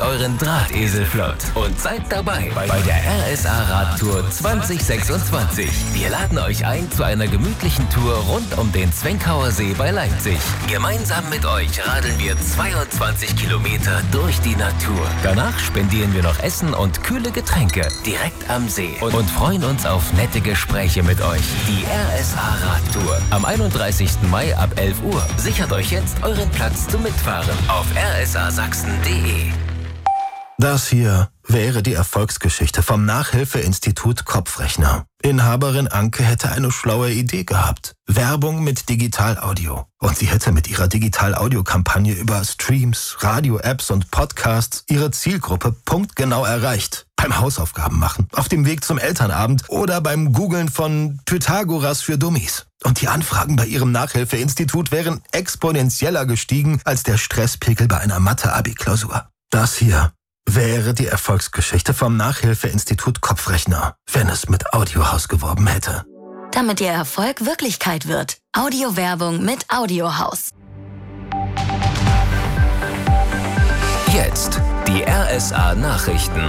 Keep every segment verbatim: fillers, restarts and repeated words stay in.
euren Drahtesel flott und seid dabei bei der R S A Radtour zwanzig sechsundzwanzig. Wir laden euch ein zu einer gemütlichen Tour rund um den Zwenkauer See bei Leipzig. Gemeinsam mit euch radeln wir zweiundzwanzig Kilometer durch die Natur. Danach spendieren wir noch Essen und kühle Getränke direkt am See und, und freuen uns auf nette Gespräche mit euch. Die R S A Radtour am einunddreißigsten Mai ab elf Uhr. Sichert euch jetzt euren Platz zum Mitfahren auf r s a sachsen punkt d e. Das hier wäre die Erfolgsgeschichte vom Nachhilfeinstitut Kopfrechner. Inhaberin Anke hätte eine schlaue Idee gehabt. Werbung mit Digitalaudio. Und sie hätte mit ihrer Digitalaudio-Kampagne über Streams, Radio-Apps und Podcasts ihre Zielgruppe punktgenau erreicht. Beim Hausaufgaben machen, auf dem Weg zum Elternabend oder beim Googlen von Pythagoras für Dummies. Und die Anfragen bei ihrem Nachhilfeinstitut wären exponentieller gestiegen als der Stresspegel bei einer Mathe-Abi-Klausur. Das hier wäre die Erfolgsgeschichte vom Nachhilfeinstitut Kopfrechner, wenn es mit Audiohaus geworben hätte. Damit Ihr Erfolg Wirklichkeit wird. Audiowerbung mit Audiohaus. Jetzt die R S A Nachrichten.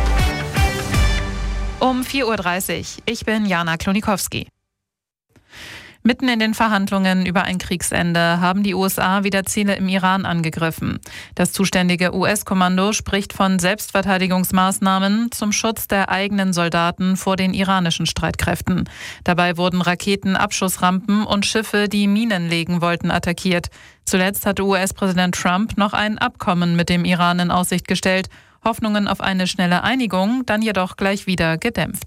Um vier Uhr dreißig. Ich bin Jana Klonikowski. Mitten in den Verhandlungen über ein Kriegsende haben die U S A wieder Ziele im Iran angegriffen. Das zuständige U S-Kommando spricht von Selbstverteidigungsmaßnahmen zum Schutz der eigenen Soldaten vor den iranischen Streitkräften. Dabei wurden Raketen, Abschussrampen und Schiffe, die Minen legen wollten, attackiert. Zuletzt hatte U S-Präsident Trump noch ein Abkommen mit dem Iran in Aussicht gestellt. Hoffnungen auf eine schnelle Einigung dann jedoch gleich wieder gedämpft.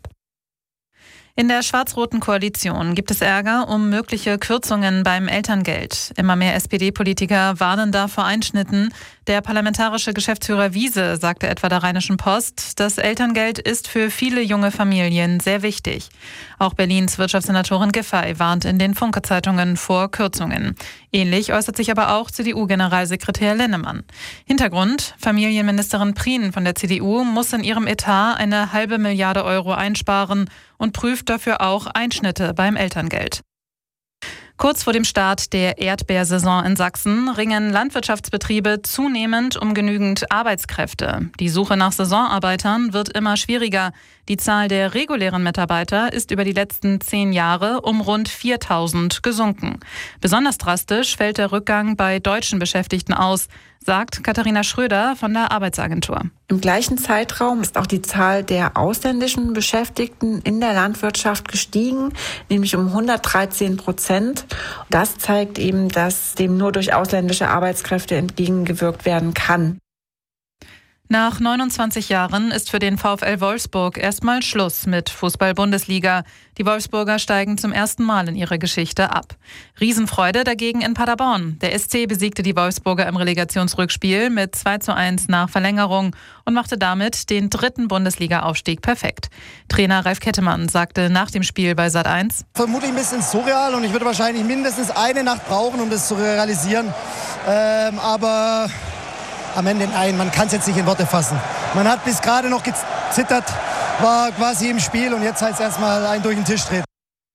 In der schwarz-roten Koalition gibt es Ärger um mögliche Kürzungen beim Elterngeld. Immer mehr S P D-Politiker warnen da vor Einschnitten. Der parlamentarische Geschäftsführer Wiese sagte etwa der Rheinischen Post, das Elterngeld ist für viele junge Familien sehr wichtig. Auch Berlins Wirtschaftssenatorin Giffey warnt in den Funke-Zeitungen vor Kürzungen. Ähnlich äußert sich aber auch C D U-Generalsekretär Lennemann. Hintergrund: Familienministerin Prien von der C D U muss in ihrem Etat eine halbe Milliarde Euro einsparen und prüft dafür auch Einschnitte beim Elterngeld. Kurz vor dem Start der Erdbeersaison in Sachsen ringen Landwirtschaftsbetriebe zunehmend um genügend Arbeitskräfte. Die Suche nach Saisonarbeitern wird immer schwieriger. Die Zahl der regulären Mitarbeiter ist über die letzten zehn Jahre um rund viertausend gesunken. Besonders drastisch fällt der Rückgang bei deutschen Beschäftigten aus, sagt Katharina Schröder von der Arbeitsagentur. Im gleichen Zeitraum ist auch die Zahl der ausländischen Beschäftigten in der Landwirtschaft gestiegen, nämlich um hundertdreizehn Prozent. Das zeigt eben, dass dem nur durch ausländische Arbeitskräfte entgegengewirkt werden kann. Nach neunundzwanzig Jahren ist für den VfL Wolfsburg erstmal Schluss mit Fußball-Bundesliga. Die Wolfsburger steigen zum ersten Mal in ihrer Geschichte ab. Riesenfreude dagegen in Paderborn. Der S C besiegte die Wolfsburger im Relegationsrückspiel mit zwei zu eins nach Verlängerung und machte damit den dritten Bundesliga-Aufstieg perfekt. Trainer Ralf Kettemann sagte nach dem Spiel bei Sat eins: Vermutlich ein bisschen surreal und ich würde wahrscheinlich mindestens eine Nacht brauchen, um das zu realisieren. Ähm, aber am Ende nein, man kann es jetzt nicht in Worte fassen. Man hat bis gerade noch gezittert, war quasi im Spiel und jetzt heißt es erstmal ein durch den Tisch treten.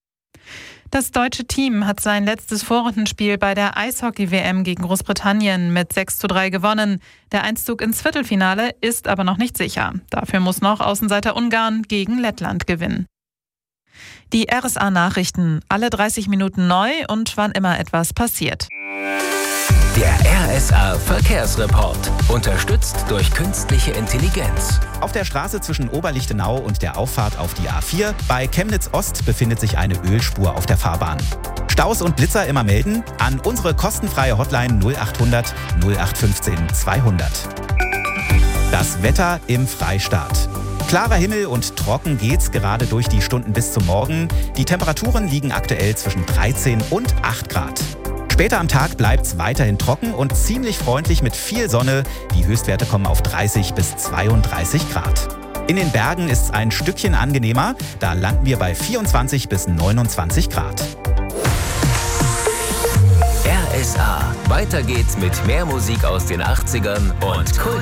Das deutsche Team hat sein letztes Vorrundenspiel bei der Eishockey-W M gegen Großbritannien mit sechs zu drei gewonnen. Der Einzug ins Viertelfinale ist aber noch nicht sicher. Dafür muss noch Außenseiter Ungarn gegen Lettland gewinnen. Die R S A-Nachrichten, alle dreißig Minuten neu und wann immer etwas passiert. Der R S A Verkehrsreport, unterstützt durch künstliche Intelligenz. Auf der Straße zwischen Oberlichtenau und der Auffahrt auf die A vier bei Chemnitz Ost befindet sich eine Ölspur auf der Fahrbahn. Staus und Blitzer immer melden an unsere kostenfreie Hotline null achthundert null acht fünfzehn zweihundert. Das Wetter im Freistaat. Klarer Himmel und trocken geht's gerade durch die Stunden bis zum Morgen. Die Temperaturen liegen aktuell zwischen dreizehn und acht Grad. Später am Tag bleibt's weiterhin trocken und ziemlich freundlich mit viel Sonne. Die Höchstwerte kommen auf dreißig bis zweiunddreißig Grad. In den Bergen ist's ein Stückchen angenehmer. Da landen wir bei vierundzwanzig bis neunundzwanzig Grad. R S A. Weiter geht's mit mehr Musik aus den achtzigern und Kult.